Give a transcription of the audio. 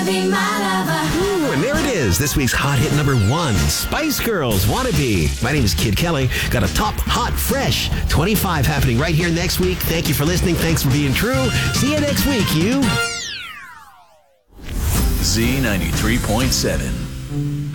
Be my lover. Ooh, and there it is, this week's hot hit number 1, Spice Girls, Wanna Be. My name is Kid Kelly. Got a top, hot, fresh 25 happening right here next week. Thank you for listening. Thanks for being true. See you next week, you. Z93.7.